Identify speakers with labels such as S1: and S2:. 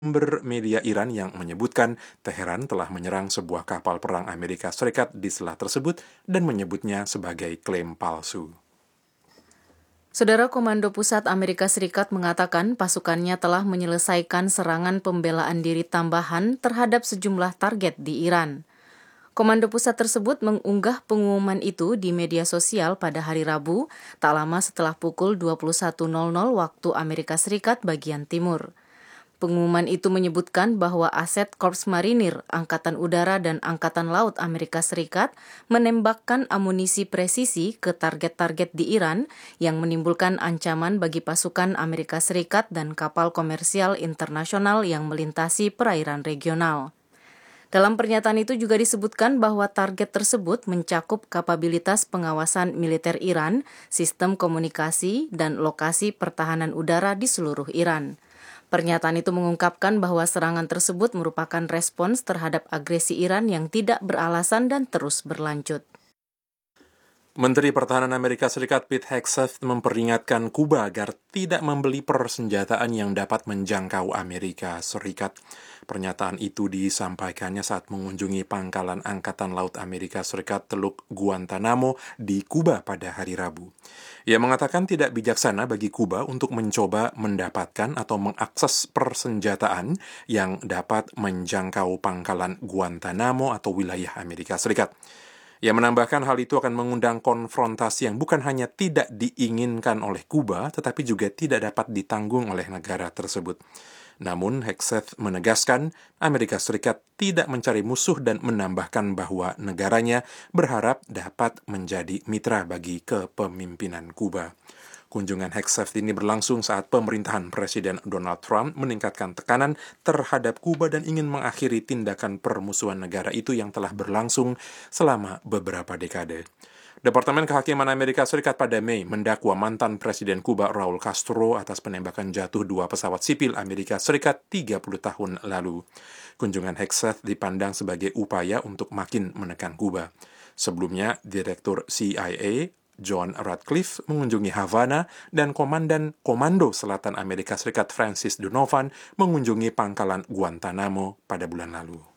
S1: sumber media Iran yang menyebutkan Teheran telah menyerang sebuah kapal perang Amerika Serikat di selat tersebut dan menyebutnya sebagai klaim palsu.
S2: Saudara Komando Pusat Amerika Serikat mengatakan pasukannya telah menyelesaikan serangan pembelaan diri tambahan terhadap sejumlah target di Iran. Komando Pusat tersebut mengunggah pengumuman itu di media sosial pada hari Rabu, tak lama setelah pukul 21.00 waktu Amerika Serikat bagian timur. Pengumuman itu menyebutkan bahwa aset Korps Marinir, Angkatan Udara dan Angkatan Laut Amerika Serikat menembakkan amunisi presisi ke target-target di Iran yang menimbulkan ancaman bagi pasukan Amerika Serikat dan kapal komersial internasional yang melintasi perairan regional. Dalam pernyataan itu juga disebutkan bahwa target tersebut mencakup kapabilitas pengawasan militer Iran, sistem komunikasi, dan lokasi pertahanan udara di seluruh Iran. Pernyataan itu mengungkapkan bahwa serangan tersebut merupakan respons terhadap agresi Iran yang tidak beralasan dan terus berlanjut.
S1: Menteri Pertahanan Amerika Serikat Pete Hegseth memperingatkan Kuba agar tidak membeli persenjataan yang dapat menjangkau Amerika Serikat. Pernyataan itu disampaikannya saat mengunjungi pangkalan Angkatan Laut Amerika Serikat Teluk Guantanamo di Kuba pada hari Rabu. Ia mengatakan tidak bijaksana bagi Kuba untuk mencoba mendapatkan atau mengakses persenjataan yang dapat menjangkau pangkalan Guantanamo atau wilayah Amerika Serikat. Ia menambahkan hal itu akan mengundang konfrontasi yang bukan hanya tidak diinginkan oleh Kuba, tetapi juga tidak dapat ditanggung oleh negara tersebut. Namun, Hegseth menegaskan Amerika Serikat tidak mencari musuh dan menambahkan bahwa negaranya berharap dapat menjadi mitra bagi kepemimpinan Kuba. Kunjungan Hegseth ini berlangsung saat pemerintahan Presiden Donald Trump meningkatkan tekanan terhadap Kuba dan ingin mengakhiri tindakan permusuhan negara itu yang telah berlangsung selama beberapa dekade. Departemen Kehakiman Amerika Serikat pada Mei mendakwa mantan Presiden Kuba Raul Castro atas penembakan jatuh 2 pesawat sipil Amerika Serikat 30 tahun lalu. Kunjungan Hegseth dipandang sebagai upaya untuk makin menekan Kuba. Sebelumnya, Direktur CIA John Ratcliffe mengunjungi Havana dan Komandan Komando Selatan Amerika Serikat Francis Donovan mengunjungi pangkalan Guantanamo pada bulan lalu.